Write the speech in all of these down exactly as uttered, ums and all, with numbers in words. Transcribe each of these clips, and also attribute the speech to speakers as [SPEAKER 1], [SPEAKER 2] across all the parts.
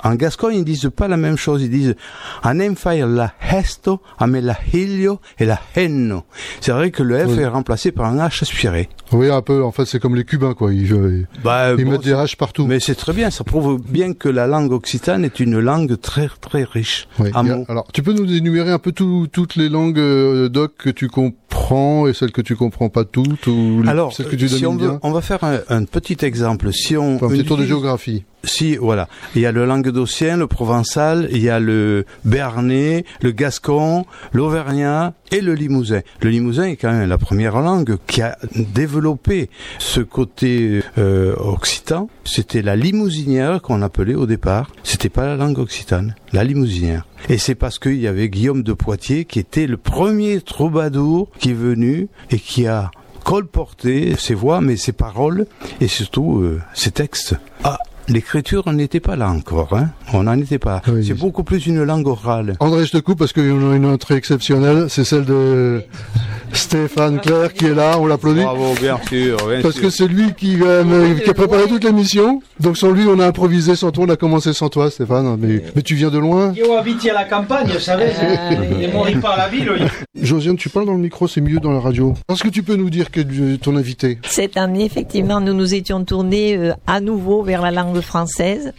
[SPEAKER 1] En gascon, ils disent pas la même chose. Ils disent anem fai la hesto, ame la hilio et la henno. C'est vrai que le F oui. est remplacé par un H aspiré.
[SPEAKER 2] Oui, un peu. En fait, c'est comme les Cubains, quoi. Ils, ils,
[SPEAKER 1] bah,
[SPEAKER 2] ils
[SPEAKER 1] bon,
[SPEAKER 2] mettent des H partout.
[SPEAKER 1] Mais c'est très bien. Ça prouve bien que la langue occitane est une langue très, très riche.
[SPEAKER 2] Oui. A, alors, tu peux nous énumérer un peu tout, toutes les langues euh, doc que tu comprends et celles que tu comprends pas toutes ou
[SPEAKER 1] alors,
[SPEAKER 2] celles que tu
[SPEAKER 1] si
[SPEAKER 2] domines
[SPEAKER 1] on veut,
[SPEAKER 2] bien.
[SPEAKER 1] on va faire un, un petit exemple. Si on
[SPEAKER 2] un petit tour de géographie.
[SPEAKER 1] Si, voilà. Il y a le languedocien, le provençal, il y a le béarnais, le gascon, l'auvergnat et le limousin. Le limousin est quand même la première langue qui a développé ce côté euh, occitan. C'était la limousinière qu'on appelait au départ. C'était pas la langue occitane, la limousinière. Et c'est parce qu'il y avait Guillaume de Poitiers qui était le premier troubadour qui est venu et qui a colporté ses voix, mais ses paroles et surtout euh, ses textes. Ah, l'écriture, on n'était pas là encore, hein. On n'en était pas. Oui, c'est beaucoup plus une langue orale.
[SPEAKER 2] André, je te coupe parce qu'on a une entrée exceptionnelle. C'est celle de Stéphane Clair qui est là. On l'applaudit.
[SPEAKER 1] Bravo, bien sûr. Bien
[SPEAKER 2] parce
[SPEAKER 1] sûr.
[SPEAKER 2] que c'est lui qui, euh, qui a préparé toute l'émission. Donc sans lui, on a improvisé sans toi. On a commencé sans toi, Stéphane. Mais, mais tu viens de loin.
[SPEAKER 3] Io abiti à la campagne, vous savez. Et mori pas à la ville.
[SPEAKER 2] Josiane, tu parles dans le micro, c'est mieux dans la radio. Est-ce que tu peux nous dire que ton invité?
[SPEAKER 4] Cette année, effectivement, nous nous étions tournés euh, à nouveau vers la langue française.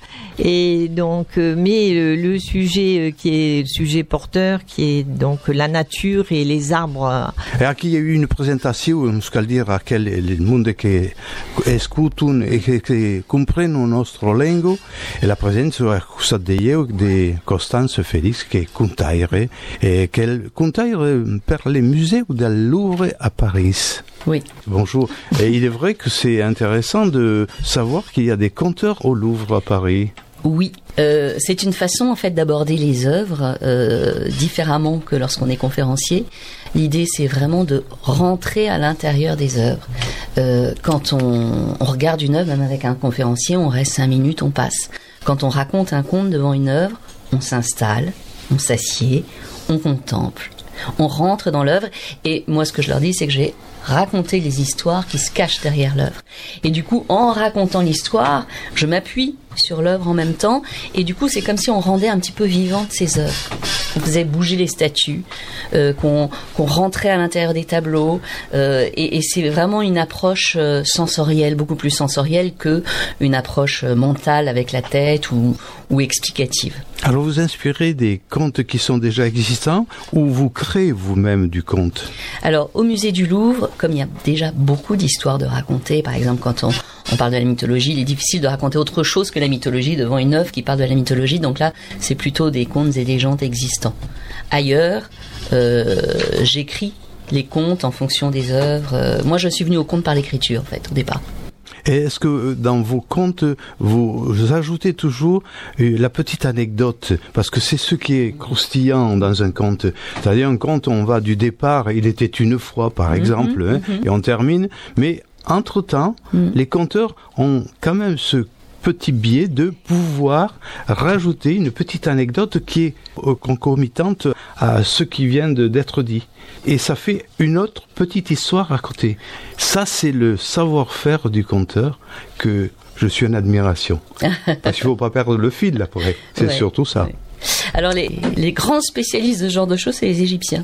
[SPEAKER 4] Et donc, euh, mais euh, le sujet euh, qui est le sujet porteur, qui est donc la nature et les arbres.
[SPEAKER 1] E aqui il y a eu une présentation, ce qu'à dire à quel le monde che escutono e che, che comprendono il nostro lingue, e la presenza è questa di io di Constance Félix che è contaire e che contaire per les musées del Louvre à Paris.
[SPEAKER 5] Oui.
[SPEAKER 1] Bonjour. Et il est vrai que c'est intéressant de savoir qu'il y a des conteurs au Louvre à Paris.
[SPEAKER 5] Oui, euh, c'est une façon en fait d'aborder les œuvres euh, différemment que lorsqu'on est conférencier. L'idée, c'est vraiment de rentrer à l'intérieur des œuvres. Euh, quand on, on regarde une œuvre, même avec un conférencier, on reste cinq minutes, on passe. Quand on raconte un conte devant une œuvre, on s'installe, on s'assied, on contemple. On rentre dans l'œuvre et moi ce que je leur dis c'est que j'ai raconté les histoires qui se cachent derrière l'œuvre. Et du coup en racontant l'histoire, je m'appuie sur l'œuvre en même temps et du coup c'est comme si on rendait un petit peu vivante ces œuvres. On faisait bouger les statues, euh, qu'on, qu'on rentrait à l'intérieur des tableaux euh, et, et c'est vraiment une approche euh, sensorielle, beaucoup plus sensorielle que une approche euh, mentale avec la tête ou, ou explicative.
[SPEAKER 1] Alors vous inspirez des contes qui sont déjà existants ou vous créez vous-même du conte?
[SPEAKER 5] Alors au musée du Louvre, comme il y a déjà beaucoup d'histoires de raconter, par exemple quand on, on parle de la mythologie, il est difficile de raconter autre chose que la mythologie devant une œuvre qui parle de la mythologie, donc là c'est plutôt des contes et légendes existants. Ailleurs, euh, j'écris les contes en fonction des œuvres. Euh, moi je suis venue au conte par l'écriture en fait au départ.
[SPEAKER 1] Et est-ce que dans vos contes, vous ajoutez toujours la petite anecdote? Parce que c'est ce qui est croustillant dans un conte. C'est-à-dire un conte, on va du départ, il était une fois par exemple, mmh, hein, mmh. et on termine. Mais entre-temps, mmh. les conteurs ont quand même ce petit biais de pouvoir rajouter une petite anecdote qui est concomitante à ce qui vient de, d'être dit. Et ça fait une autre petite histoire à côté. Ça, c'est le savoir-faire du conteur que je suis en admiration. Parce qu'il ne faut pas perdre le fil après. C'est ouais, surtout ça.
[SPEAKER 5] Ouais. Alors, les, les grands spécialistes de ce genre de choses, c'est les Égyptiens.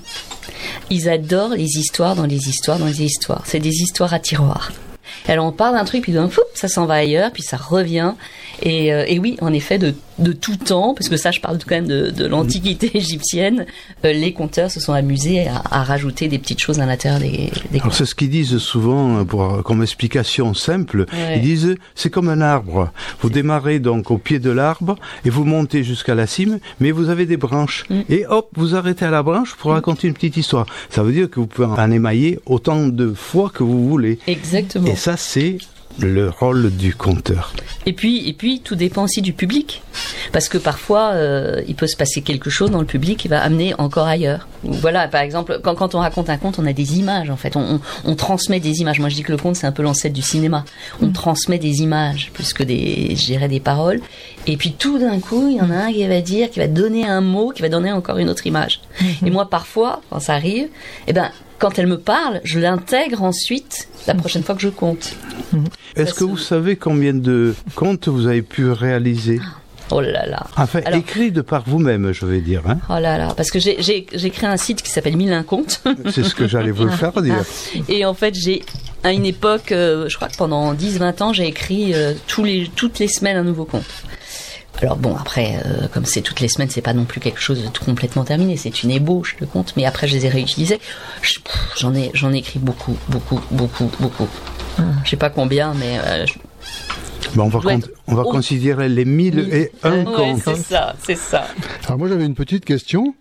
[SPEAKER 5] Ils adorent les histoires dans les histoires dans les histoires. C'est des histoires à tiroir. Alors on parle d'un truc, puis d'un fou, ça s'en va ailleurs, puis ça revient. Et, euh, et oui, en effet, de, de tout temps, parce que ça, je parle quand même de, de l'Antiquité égyptienne, euh, les conteurs se sont amusés à, à rajouter des petites choses à l'intérieur des, des
[SPEAKER 1] Alors c'est ce qu'ils disent souvent, pour, comme explication simple. Ouais. Ils disent, c'est comme un arbre. Vous démarrez donc au pied de l'arbre et vous montez jusqu'à la cime, mais vous avez des branches. Mm. Et hop, vous arrêtez à la branche pour raconter une petite histoire. Ça veut dire que vous pouvez en émailler autant de fois que vous voulez.
[SPEAKER 5] Exactement.
[SPEAKER 1] Et ça, c'est le rôle du conteur.
[SPEAKER 5] Et puis, et puis, tout dépend aussi du public. Parce que parfois, euh, il peut se passer quelque chose dans le public qui va amener encore ailleurs. Voilà, par exemple, quand, quand on raconte un conte, on a des images, en fait. On, on, on transmet des images. Moi, je dis que le conte, c'est un peu l'ancêtre du cinéma. On mmh. transmet des images, plus que des, je dirais, des paroles. Et puis, tout d'un coup, il y en a un qui va dire, qui va donner un mot, qui va donner encore une autre image. Mmh. Et moi, parfois, quand ça arrive, eh ben, quand elle me parle, je l'intègre ensuite la prochaine fois que je compte.
[SPEAKER 1] Est-ce que vous savez combien de contes vous avez pu réaliser?
[SPEAKER 5] Oh là là.
[SPEAKER 1] Enfin,
[SPEAKER 5] Alors,
[SPEAKER 1] écrit de par vous-même, je vais dire. Hein.
[SPEAKER 5] Oh là là, parce que j'ai, j'ai, j'ai créé un site qui s'appelle Mille un contes.
[SPEAKER 1] C'est ce que j'allais vous le faire dire.
[SPEAKER 5] Et en fait, j'ai, à une époque, euh, je crois que pendant dix vingt ans, j'ai écrit euh, tous les, toutes les semaines un nouveau conte. Alors bon, après, euh, comme c'est toutes les semaines, c'est pas non plus quelque chose de tout complètement terminé, c'est une ébauche de contes, mais après je les ai réutilisés. Je, pff, j'en ai, j'en ai écrit beaucoup, beaucoup, beaucoup, beaucoup. Je sais pas combien, mais... Euh, je...
[SPEAKER 1] Bon, on va,
[SPEAKER 5] Ouais.
[SPEAKER 1] con- on va
[SPEAKER 5] Oh.
[SPEAKER 1] considérer les mille et un
[SPEAKER 5] Ouais,
[SPEAKER 1] contes.
[SPEAKER 5] c'est ça, c'est ça.
[SPEAKER 2] Alors moi j'avais une petite question.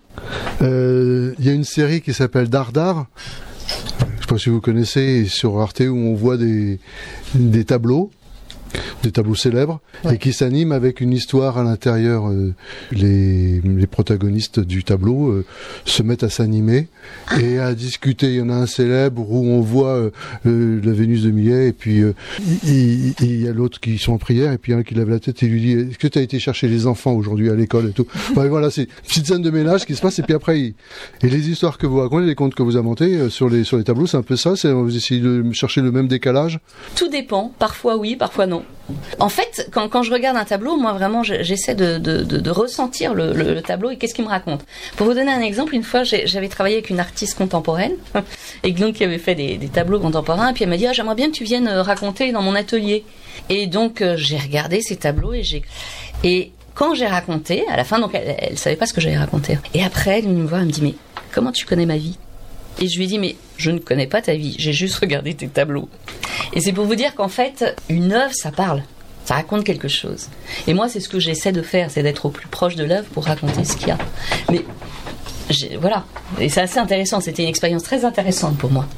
[SPEAKER 2] Euh, Il y a une série qui s'appelle Dardar. Je sais pas si vous connaissez, sur Arte, où on voit des, des tableaux, des tableaux célèbres,
[SPEAKER 5] Ouais.
[SPEAKER 2] et qui s'animent avec une histoire à l'intérieur. Euh, les, les protagonistes du tableau euh, se mettent à s'animer et à discuter. Il y en a un célèbre où on voit euh, euh, la Vénus de Millet, et puis euh, il il- il y a l'autre qui sont en prière, et puis il y en a qui lève la tête et lui dit: est-ce que tu as été chercher les enfants aujourd'hui à l'école et tout. Ouais, voilà, c'est une petite scène de ménage qui se passe, et puis après, il... et les histoires que vous racontez, les contes que vous inventez euh, sur les sur les tableaux, c'est un peu ça. C'est vous essayez de chercher le même décalage.
[SPEAKER 5] Tout dépend. Parfois oui, parfois non. En fait, quand, quand je regarde un tableau, moi vraiment, je- j'essaie de, de, de, de ressentir le, le, le tableau et qu'est-ce qu'il me raconte. Pour vous donner un exemple, une fois, j'ai- j'avais travaillé avec une artiste contemporaine et donc qui avait fait des, des tableaux contemporains. Et puis elle m'a dit: ah, j'aimerais bien que tu viennes euh, raconter dans mon atelier. Et donc euh, j'ai regardé ces tableaux et j'ai et quand j'ai raconté, à la fin, donc elle, elle savait pas ce que j'allais raconter. Et après, elle me voit, elle me dit: mais comment tu connais ma vie? Et je lui ai dit: mais je ne connais pas ta vie, j'ai juste regardé tes tableaux. Et c'est pour vous dire qu'en fait, une œuvre, ça parle, ça raconte quelque chose. Et moi, c'est ce que j'essaie de faire, c'est d'être au plus proche de l'œuvre pour raconter ce qu'il y a. Mais j'ai- voilà, et c'est assez intéressant, c'était une expérience très intéressante pour moi.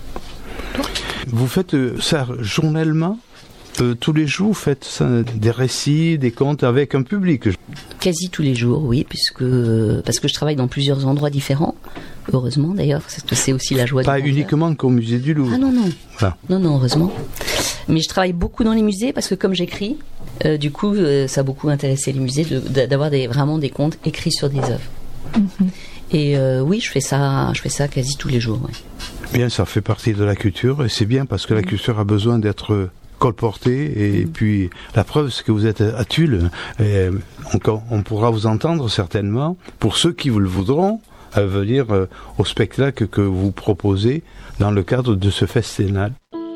[SPEAKER 1] Vous faites euh, ça journellement euh, tous les jours, vous faites ça, des récits, des contes avec un public.
[SPEAKER 5] Quasi tous les jours, oui, puisque parce que je travaille dans plusieurs endroits différents, heureusement d'ailleurs, parce que c'est aussi la joie
[SPEAKER 1] Pas
[SPEAKER 5] du conteur.
[SPEAKER 1] uniquement qu'au musée du Louvre.
[SPEAKER 5] Ah non, non.
[SPEAKER 1] Voilà.
[SPEAKER 5] Non, non, heureusement. Mais je travaille beaucoup dans les musées parce que comme j'écris, euh, du coup, euh, ça a beaucoup intéressé les musées de- de- d'avoir des, vraiment des contes écrits sur des œuvres. Et euh, oui, je fais ça, je fais ça quasi tous les jours. Ouais.
[SPEAKER 1] Bien, ça fait partie de la culture et c'est bien parce que la culture a besoin d'être colportée et puis la preuve c'est que vous êtes à Tulle et on, on pourra vous entendre certainement pour ceux qui vous le voudront à venir euh, au spectacle que vous proposez dans le cadre de ce festival.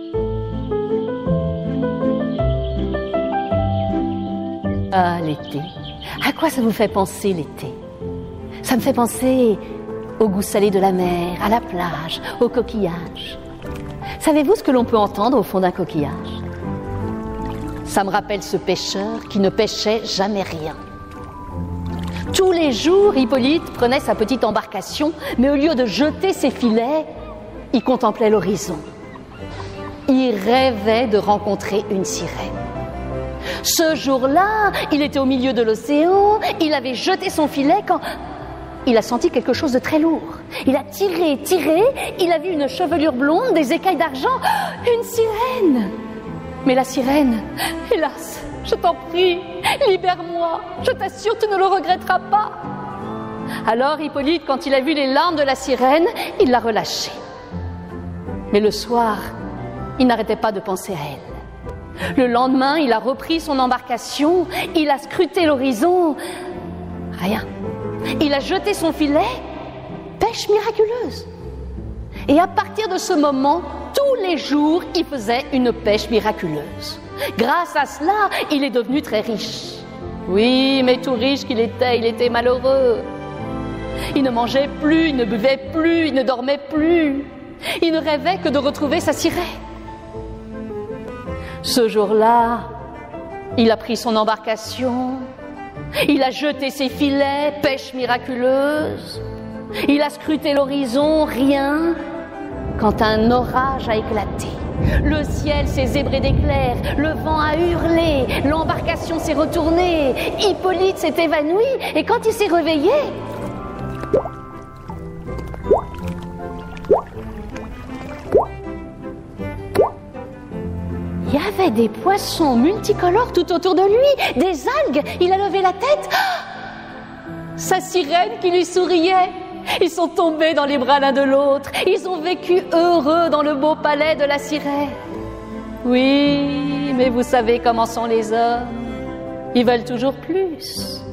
[SPEAKER 6] Ah, l'été. À quoi ça vous fait penser l'été? Ça me fait penser au goût salé de la mer, à la plage, aux coquillages. Savez-vous ce que l'on peut entendre au fond d'un coquillage? Ça me rappelle ce pêcheur qui ne pêchait jamais rien. Tous les jours, Hippolyte prenait sa petite embarcation, mais au lieu de jeter ses filets, il contemplait l'horizon. Il rêvait de rencontrer une sirène. Ce jour-là, il était au milieu de l'océan, il avait jeté son filet quand il a senti quelque chose de très lourd. Il a tiré, tiré, il a vu une chevelure blonde, des écailles d'argent, une sirène. Mais la sirène, hélas, je t'en prie, libère-moi, je t'assure, tu ne le regretteras pas. Alors Hippolyte, quand il a vu les larmes de la sirène, il l'a relâchée. Mais le soir, il n'arrêtait pas de penser à elle. Le lendemain, il a repris son embarcation, il a scruté l'horizon. Rien. Il a jeté son filet, pêche miraculeuse. Et à partir de ce moment, tous les jours, il faisait une pêche miraculeuse. Grâce à cela, il est devenu très riche. Oui, mais tout riche qu'il était, il était malheureux. Il ne mangeait plus, il ne buvait plus, il ne dormait plus. Il ne rêvait que de retrouver sa sirène. Ce jour-là, il a pris son embarcation, il a jeté ses filets, pêche miraculeuse, il a scruté l'horizon, rien, quand un orage a éclaté. Le ciel s'est zébré d'éclairs, le vent a hurlé, l'embarcation s'est retournée, Hippolyte s'est évanoui, et quand il s'est réveillé, il y avait des poissons multicolores tout autour de lui, des algues, il a levé la tête. Ah, sa sirène qui lui souriait. Ils sont tombés dans les bras l'un de l'autre. Ils ont vécu heureux dans le beau palais de la sirène. Oui, mais vous savez comment sont les hommes. Ils veulent toujours plus.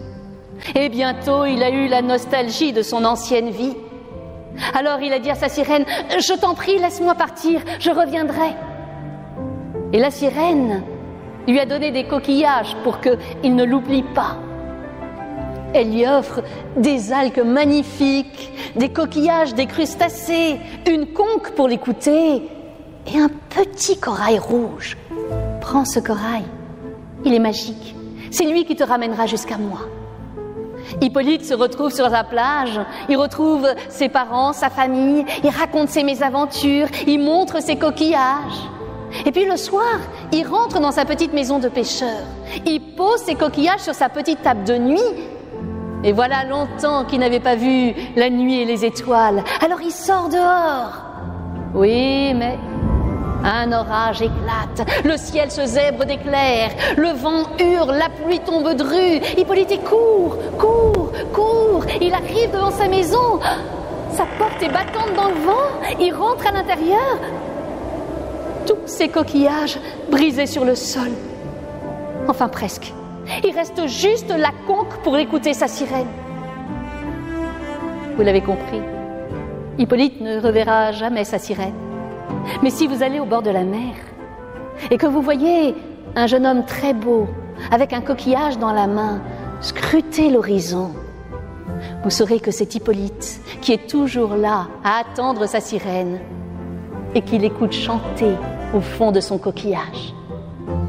[SPEAKER 6] Et bientôt, il a eu la nostalgie de son ancienne vie. Alors il a dit à sa sirène, « Je t'en prie, laisse-moi partir, je reviendrai. » Et la sirène lui a donné des coquillages pour qu'il ne l'oublie pas. Elle lui offre des algues magnifiques, des coquillages, des crustacés, une conque pour l'écouter et un petit corail rouge. Prends ce corail, il est magique, c'est lui qui te ramènera jusqu'à moi. Hippolyte se retrouve sur la plage, il retrouve ses parents, sa famille, il raconte ses mésaventures, il montre ses coquillages. Et puis le soir, il rentre dans sa petite maison de pêcheur, il pose ses coquillages sur sa petite table de nuit. Et voilà longtemps qu'il n'avait pas vu la nuit et les étoiles. Alors il sort dehors. Oui, mais un orage éclate, le ciel se zèbre d'éclairs, le vent hurle, la pluie tombe drue. Hippolyte court, court, court. Il arrive devant sa maison. Sa porte est battante dans le vent. Il rentre à l'intérieur. Tous ces coquillages brisés sur le sol. Enfin presque. Il reste juste la conque pour écouter sa sirène. Vous l'avez compris, Hippolyte ne reverra jamais sa sirène. Mais si vous allez au bord de la mer et que vous voyez un jeune homme très beau avec un coquillage dans la main scruter l'horizon, vous saurez que c'est Hippolyte qui est toujours là à attendre sa sirène et qui l'écoute chanter au fond de son coquillage.